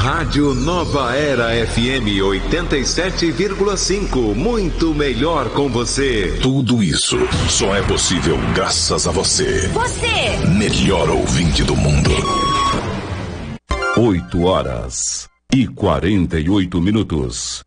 Rádio Nova Era FM 87,5. Muito melhor com você. Tudo isso só é possível graças a você. Você! Melhor ouvinte do mundo. 8 horas e 48 minutos.